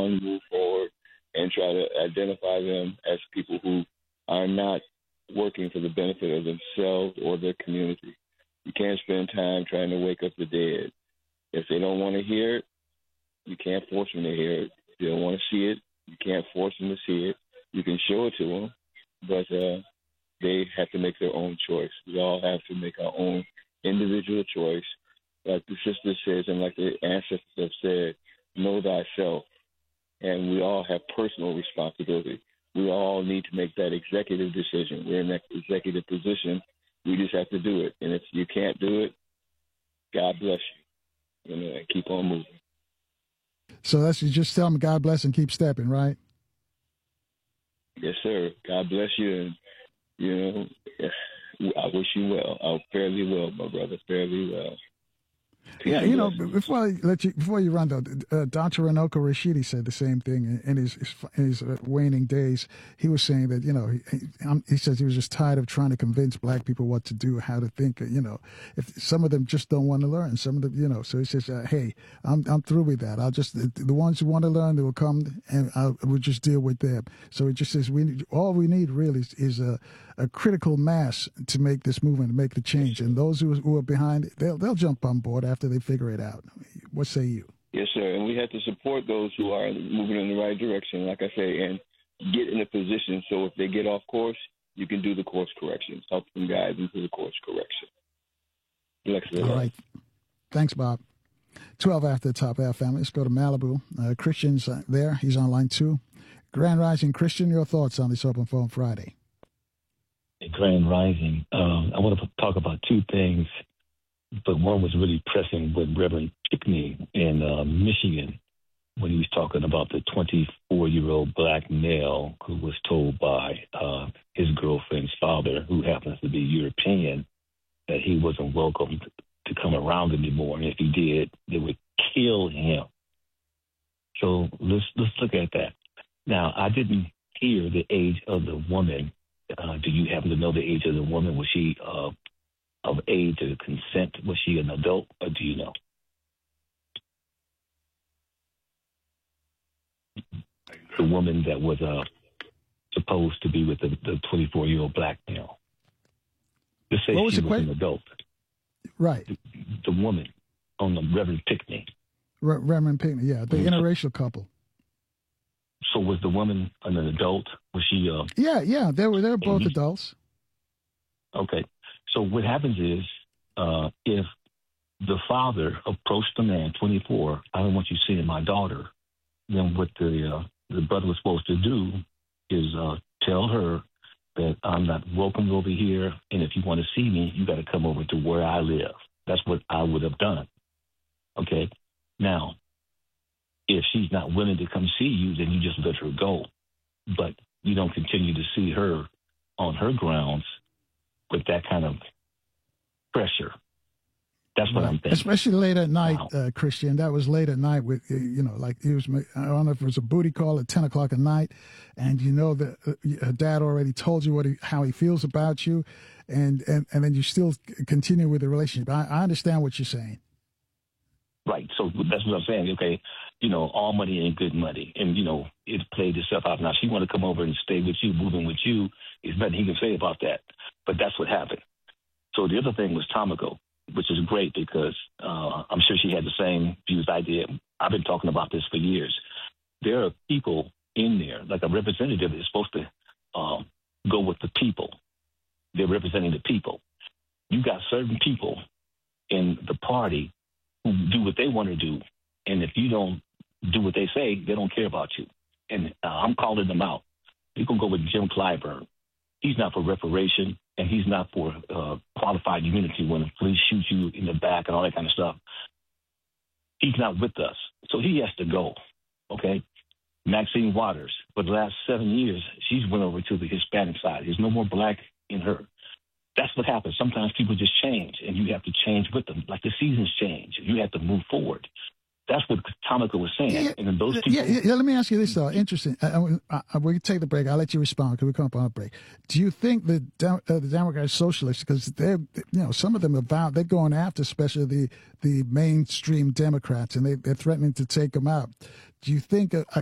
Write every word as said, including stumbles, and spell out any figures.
on, move forward, and try to identify them as people who are not working for the benefit of themselves or their community. You can't spend time trying to wake up the dead. If they don't want to hear it, you can't force them to hear it. If they don't want to see it, you can't force them to see it. You can show it to them, but uh, they have to make their own choice. We all have to make our own individual choice. Like the sister says, and like the ancestors have said, know thyself. And we all have personal responsibility. We all need to make that executive decision. We're in that executive position. We just have to do it. And if you can't do it, God bless you. You know, and keep on moving. So that's, you just tell them God bless and keep stepping, right? Yes, sir. God bless you. And, you know, I wish you well. I fairly well, my brother, fairly well. Peace Yeah, you know, blessings. before I let you, before you run though, uh, Doctor Runoko Rashidi said the same thing in his his, his uh, waning days. He was saying that, you know, he, he, um, he says he was just tired of trying to convince black people what to do, how to think. You know, if some of them just don't want to learn, some of them, you know. So he says, uh, "Hey, I'm I'm through with that. I'll just the, the ones who want to learn, they will come, and I'll, we'll just deal with them." So he just says, "We need, all we need really is, is a a critical mass to make this movement, to make the change, and those who who are behind it, they'll they'll jump on board after they figure it out." What say you? Yes, sir. And we have to support those who are moving in the right direction, like I say, and get in a position so if they get off course, you can do the course corrections. Help them guide them through the course correction. Bless you. All right. Thanks, Bob. twelve after the top of our family. Let's go to Malibu. Uh, Christian's uh, there. He's on line two. Grand Rising Christian, your thoughts on this Open Phone Friday? Grand Rising. Um, I want to talk about two things, but one was really pressing with Reverend Pickney in uh, Michigan when he was talking about the twenty-four-year-old black male who was told by uh, his girlfriend's father, who happens to be European, that he wasn't welcome to come around anymore, and if he did, they would kill him. So let's let's look at that. Now, I didn't hear the age of the woman. Uh, do you happen to know the age of the woman? Was she uh, of age or consent? Was she an adult, or do you know? The woman that was uh, supposed to be with the, the twenty-four-year-old black male. Just say What was she the was question? an adult. Right. The, the woman on the Reverend Pickney. Re- Reverend Pickney, yeah, the interracial couple. So was the woman an adult? Was she? Uh, Yeah, yeah, they were they were both adults. Okay. So what happens is uh, if the father approached the man, twenty-four, I don't want you seeing my daughter, then what the uh, the brother was supposed to do is uh, tell her that I'm not welcome over here, and if you want to see me, you got to come over to where I live. That's what I would have done. Okay. Now, if she's not willing to come see you, then you just let her go. But you don't continue to see her on her grounds with that kind of pressure. That's what Right. I'm thinking. Especially late at night, Wow. uh, Christian. That was late at night with, uh, you know, like he was, I don't know if it was a booty call at ten o'clock at night, and you know that uh, her dad already told you what he, how he feels about you, and, and, and then you still continue with the relationship. I, I understand what you're saying. Right. So that's what I'm saying. Okay, you know, all money ain't good money. And, you know, it played itself out. Now, she want to come over and stay with you, moving with you. There's nothing he can say about that. But that's what happened. So the other thing was Tomiko, which is great because uh, I'm sure she had the same views I did. I've been talking about this for years. There are people in there, like a representative is supposed to um, go with the people. They're representing the people. You got certain people in the party who do what they want to do. And if you don't do what they say, they don't care about you. And uh, I'm calling them out. You can go with Jim Clyburn. He's not for reparation, and he's not for uh, qualified immunity when the police shoot you in the back and all that kind of stuff. He's not with us. So he has to go, okay? Maxine Waters, for the last seven years, she's went over to the Hispanic side. There's no more black in her. That's what happens. Sometimes people just change, and you have to change with them. Like the seasons change. You have to move forward. That's what Tomiko was saying. Yeah, and then those people. yeah, yeah, let me ask you this, though. Interesting. I, I, I, we can take the break. I'll let you respond because we come up on a break. Do you think the uh, the Democrat socialists, because they're, you know, some of them are vowed, they're going after, especially the the mainstream Democrats, and they, they're threatening to take them out. Do you think a,